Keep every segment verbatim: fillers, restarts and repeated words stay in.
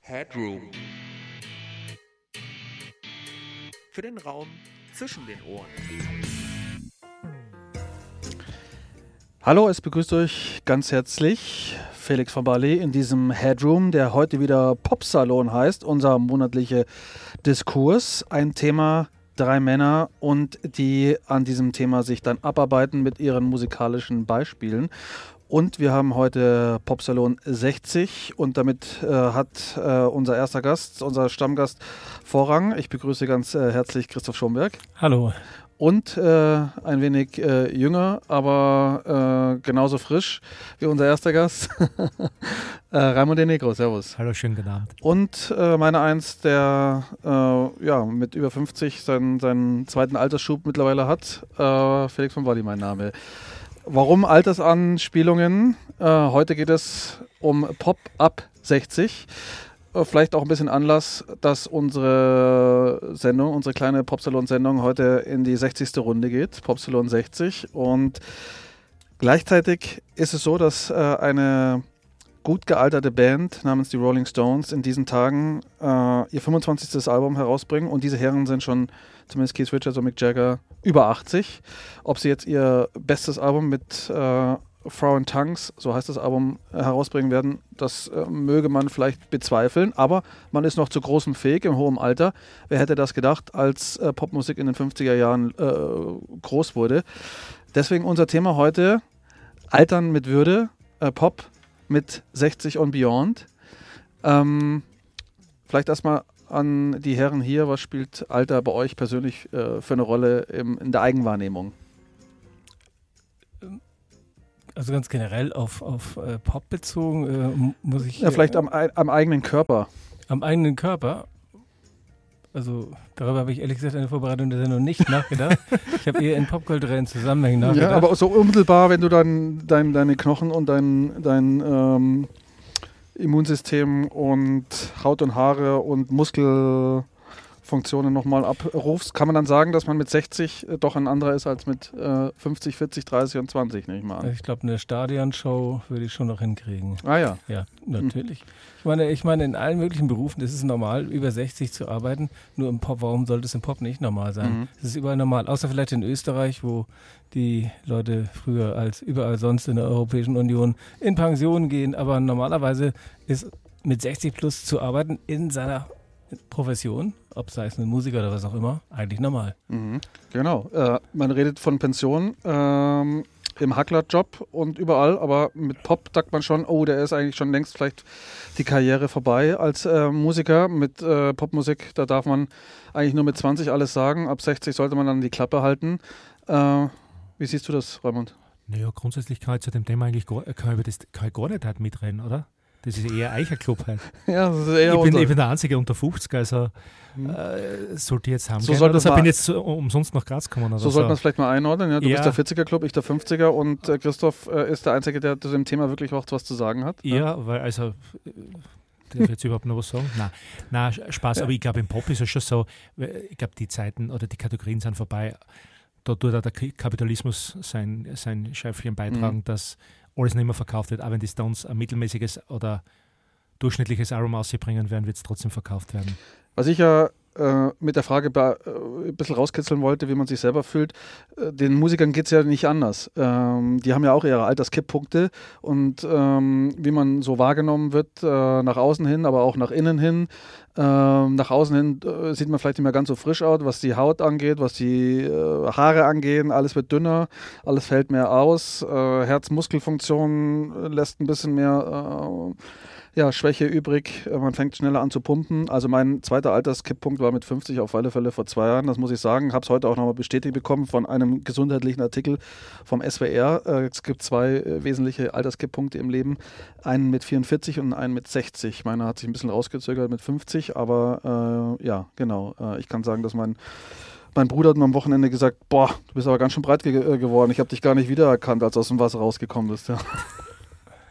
Headroom. Für den Raum zwischen den Ohren. Hallo, es begrüßt euch ganz herzlich Felix von Barley in diesem Headroom, der heute wieder Popsalon heißt, unser monatlicher Diskurs. Ein Thema, drei Männer und die an diesem Thema sich dann abarbeiten mit ihren musikalischen Beispielen. Und wir haben heute Popsalon sechzig und damit äh, hat äh, unser erster Gast, unser Stammgast Vorrang. Ich begrüße ganz äh, herzlich Christoph Schomberg. Hallo. Und äh, ein wenig äh, jünger, aber äh, genauso frisch wie unser erster Gast, äh, Raimund De Negro. Servus. Hallo, schönen guten Abend. Und äh, meine Eins, der äh, ja, mit über fünfzig seinen, seinen zweiten Altersschub mittlerweile hat, äh, Felix von Walli mein Name. Warum Altersanspielungen? Äh, heute geht es um Pop ab sechzig. Äh, vielleicht auch ein bisschen Anlass, dass unsere Sendung, unsere kleine Popsalon-Sendung heute in die sechzigste Runde geht. Popsalon sechzig. Und gleichzeitig ist es so, dass äh, eine gut gealterte Band namens die Rolling Stones in diesen Tagen äh, ihr fünfundzwanzigstes Album herausbringen. Und diese Herren sind schon, zumindest Keith Richards und Mick Jagger, über achtzig. Ob sie jetzt ihr bestes Album mit äh, Frau and Tongues, so heißt das Album, äh, herausbringen werden, das äh, möge man vielleicht bezweifeln. Aber man ist noch zu großem fähig im hohen Alter. Wer hätte das gedacht, als äh, Popmusik in den fünfziger Jahren äh, groß wurde. Deswegen unser Thema heute, Altern mit Würde, äh, Pop mit sechzig und Beyond. Ähm, vielleicht erstmal an die Herren hier, was spielt Alter bei euch persönlich äh, für eine Rolle im, in der Eigenwahrnehmung? Also ganz generell auf, auf äh, Pop bezogen äh, muss ich... Ja, vielleicht am, am eigenen Körper. Am eigenen Körper? Also darüber habe ich ehrlich gesagt in der Vorbereitung der Sendung nicht nachgedacht. Ich habe eher in popkulturellen Zusammenhängen nachgedacht. Ja, aber so unmittelbar, wenn du dann dein, deine Knochen und dein, dein ähm, Immunsystem und Haut und Haare und Muskelfunktionen nochmal abrufst, kann man dann sagen, dass man mit sechzig doch ein anderer ist als mit äh, fünfzig, vierzig, dreißig und zwanzig, nehme ich mal an. Ich glaube, eine Stadionshow würde ich schon noch hinkriegen. Ah ja. Ja, natürlich. Hm. Ich meine, ich meine, in allen möglichen Berufen ist es normal, über sechzig zu arbeiten. Nur im Pop, warum sollte es im Pop nicht normal sein? Mhm. Es ist überall normal, außer vielleicht in Österreich, wo die Leute früher als überall sonst in der Europäischen Union in Pension gehen. Aber normalerweise ist mit sechzig plus zu arbeiten in seiner Profession, ob sei es ein Musiker oder was auch immer, eigentlich normal. Mhm. Genau. Äh, man redet von Pension ähm, im Hacklerjob und überall, aber mit Pop sagt man schon, oh, der ist eigentlich schon längst vielleicht die Karriere vorbei als äh, Musiker. Mit äh, Popmusik, da darf man eigentlich nur mit zwanzig alles sagen. Ab sechzig sollte man dann die Klappe halten. Äh, wie siehst du das, Raimund? Naja, grundsätzlich kann ich zu dem Thema eigentlich gar, kann über das kann ich gar nicht halt mitreden, oder? Das ist eher Eicherclub halt. Ja, das ist eher ich, bin, ich bin der Einzige unter fünfzig, also mhm. äh, sollte ich jetzt haben. So gehen, oder so bin jetzt so, umsonst nach Graz gekommen. Oder so, so sollte man es vielleicht mal einordnen. Ja? Du ja. bist der vierziger-Club, ich der fünfziger und äh, Christoph äh, ist der Einzige, der zu dem Thema wirklich auch was zu sagen hat. Ja, ja. weil also... Darf ich jetzt überhaupt noch was sagen? Nein, Nein Spaß, ja. Aber ich glaube, im Pop ist es schon so, ich glaube, die Zeiten oder die Kategorien sind vorbei. Da tut auch der Kapitalismus sein, sein Schäfchen beitragen, mhm. dass alles nicht mehr verkauft wird. Auch wenn die Stones ein mittelmäßiges oder durchschnittliches Album ausbringen werden, wird es trotzdem verkauft werden. Was ich ja äh, mit der Frage äh, ein bisschen rauskitzeln wollte, wie man sich selber fühlt, äh, den Musikern geht es ja nicht anders. Ähm, die haben ja auch ihre Alterskipppunkte und ähm, wie man so wahrgenommen wird, äh, nach außen hin, aber auch nach innen hin. Ähm, nach außen hin äh, sieht man vielleicht nicht mehr ganz so frisch aus, was die Haut angeht, was die äh, Haare angehen, alles wird dünner, alles fällt mehr aus, äh, Herzmuskelfunktion lässt ein bisschen mehr äh, ja, Schwäche übrig, man fängt schneller an zu pumpen. Also mein zweiter Alterskipppunkt war mit fünfzig auf alle Fälle vor zwei Jahren, das muss ich sagen. Habe es heute auch nochmal bestätigt bekommen von einem gesundheitlichen Artikel vom S W R. Äh, es gibt zwei äh, wesentliche Alterskipppunkte im Leben. Einen mit vierundvierzig und einen mit sechzig. Meiner hat sich ein bisschen rausgezögert mit fünfzig, aber äh, ja, genau. Äh, ich kann sagen, dass mein Mein Bruder hat mir am Wochenende gesagt, boah, du bist aber ganz schön breit ge- geworden. Ich habe dich gar nicht wiedererkannt, als du aus dem Wasser rausgekommen bist. Ja.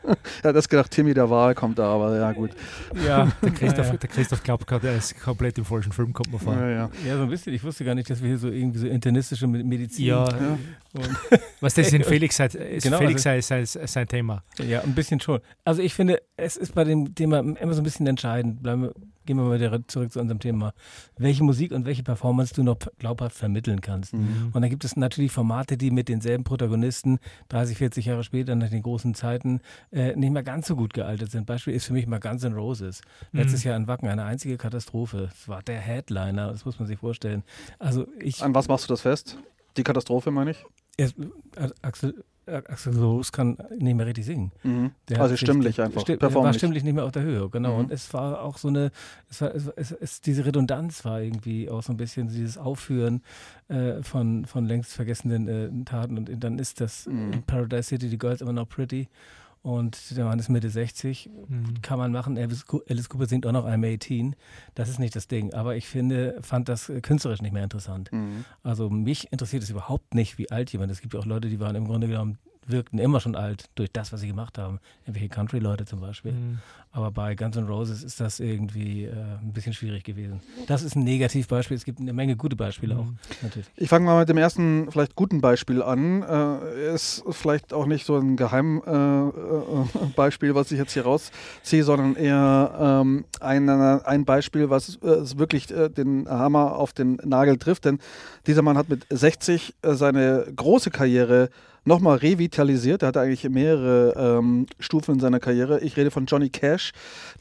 Er hat das gedacht, Timmy der Wal kommt da, aber ja gut. Ja, Der Christoph, ja, ja. der Christoph glaubt gerade, er ist komplett im falschen Film, kommt mir vor. Ja, ja. Ja, so ein bisschen. Ich wusste gar nicht, dass wir hier so irgendwie so internistische Me- Medizin. Ja, Ja. Und, was das in Felix, sein- ist Genau, Felix also- sein, sein, sein Thema. ja, ein bisschen schon. Also ich finde, es ist bei dem Thema immer so ein bisschen entscheidend. Bleiben wir, gehen wir mal wieder zurück zu unserem Thema. Welche Musik und welche Performance du noch glaubhaft vermitteln kannst. Mhm. Und dann gibt es natürlich Formate, die mit denselben Protagonisten dreißig, vierzig Jahre später nach den großen Zeiten äh, nicht mehr ganz so gut gealtert sind. Beispiel ist für mich mal Guns N' Roses. Letztes Mhm. Jahr in Wacken eine einzige Katastrophe. Es war der Headliner, das muss man sich vorstellen. Also ich, An was machst du das fest? Die Katastrophe, meine ich? er, Axel, Axel Rose kann nicht mehr richtig singen. Mhm. Der Also hat sich- stimmlich einfach, Stimm, er war performlich. stimmlich nicht mehr auf der Höhe, genau. Mhm. Und es war auch so eine, es war, es, es, es, diese Redundanz war irgendwie auch so ein bisschen dieses Aufführen äh, von, von längst vergessenen äh, Taten. Und dann ist das Mhm. in Paradise City, die Girls immer noch pretty. Und der Mann ist Mitte sechzig. Mhm. Kann man machen. Alice Co- Alice Cooper singt auch noch I'm achtzehn. Das ist nicht das Ding. Aber ich finde, fand das äh, künstlerisch nicht mehr interessant. Mhm. Also mich interessiert es überhaupt nicht, wie alt jemand ist. Es gibt ja auch Leute, die waren im Grunde genommen, wirkten immer schon alt durch das, was sie gemacht haben. Irgendwelche Country-Leute zum Beispiel. Mhm. Aber bei Guns N' Roses ist das irgendwie äh, ein bisschen schwierig gewesen. Das ist ein Negativbeispiel. Es gibt eine Menge gute Beispiele auch, natürlich. Ich fange mal mit dem ersten vielleicht guten Beispiel an. Äh, ist vielleicht auch nicht so ein Geheimbeispiel, äh, äh, Beispiel, was ich jetzt hier rausziehe, sondern eher ähm, ein, ein Beispiel, was äh, wirklich äh, den Hammer auf den Nagel trifft. Denn dieser Mann hat mit sechzig äh, seine große Karriere nochmal revitalisiert. Er hatte eigentlich mehrere ähm, Stufen in seiner Karriere. Ich rede von Johnny Cash,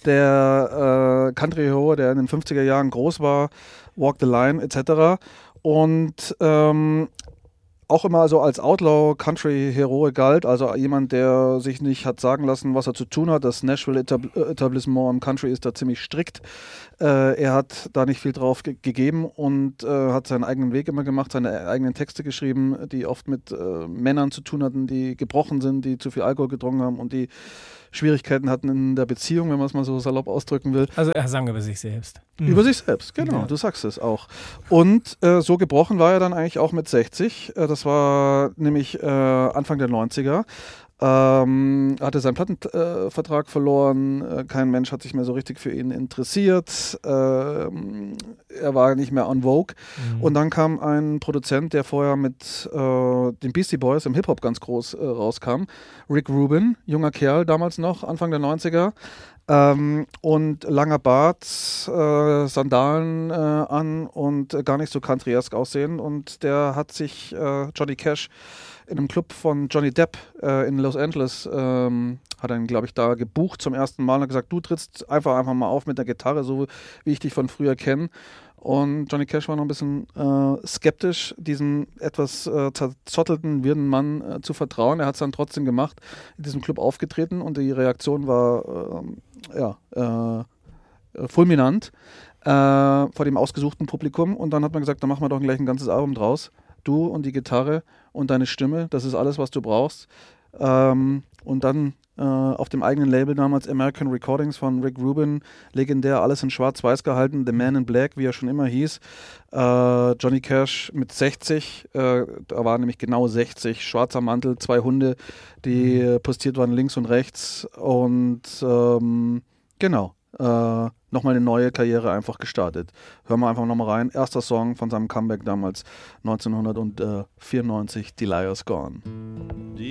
der äh, Country-Hero, der in den fünfziger Jahren groß war, Walk the Line et cetera. Und ähm, auch immer so als Outlaw-Country-Hero galt, also jemand, der sich nicht hat sagen lassen, was er zu tun hat. Das Nashville-Etablissement im Country ist da ziemlich strikt. Äh, er hat da nicht viel drauf ge- gegeben und äh, hat seinen eigenen Weg immer gemacht, seine eigenen Texte geschrieben, die oft mit äh, Männern zu tun hatten, die gebrochen sind, die zu viel Alkohol getrunken haben und die Schwierigkeiten hatten in der Beziehung, wenn man es mal so salopp ausdrücken will. Also er sang über sich selbst. Mhm. Über sich selbst, genau, Ja. du sagst es auch. Und äh, so gebrochen war er dann eigentlich auch mit sechzig. Äh, das war nämlich äh, Anfang der neunziger. Ähm, hatte seinen Plattenvertrag äh, verloren, äh, kein Mensch hat sich mehr so richtig für ihn interessiert, ähm, er war nicht mehr en vogue. Mhm. Und dann kam ein Produzent, der vorher mit äh, den Beastie Boys im Hip-Hop ganz groß äh, rauskam, Rick Rubin, junger Kerl damals noch, Anfang der neunziger. Ähm, und langer Bart, äh, Sandalen äh, an und äh, gar nicht so country-esk aussehen. Und der hat sich, äh, Johnny Cash, in einem Club von Johnny Depp äh, in Los Angeles, ähm, hat er ihn, glaube ich, da gebucht zum ersten Mal und hat gesagt, du trittst einfach einfach mal auf mit der Gitarre, so wie ich dich von früher kenne. Und Johnny Cash war noch ein bisschen äh, skeptisch, diesem etwas äh, zerzottelten, wirden Mann äh, zu vertrauen. Er hat es dann trotzdem gemacht, in diesem Club aufgetreten und die Reaktion war ähm, ja, äh, fulminant äh, vor dem ausgesuchten Publikum. Und dann hat man gesagt, dann machen wir doch gleich ein ganzes Album draus. Du und die Gitarre und deine Stimme, das ist alles, was du brauchst. Ähm, und dann äh, auf dem eigenen Label damals American Recordings von Rick Rubin, legendär, alles in schwarz-weiß gehalten, The Man in Black, wie er schon immer hieß. Äh, Johnny Cash mit sechzig, äh, da war nämlich genau sechzig, schwarzer Mantel, zwei Hunde, die äh, postiert waren links und rechts und ähm, genau. Äh, nochmal eine neue Karriere einfach gestartet. Hören wir einfach nochmal rein. Erster Song von seinem Comeback damals neunzehnhundertvierundneunzig, Die Liar's Gone.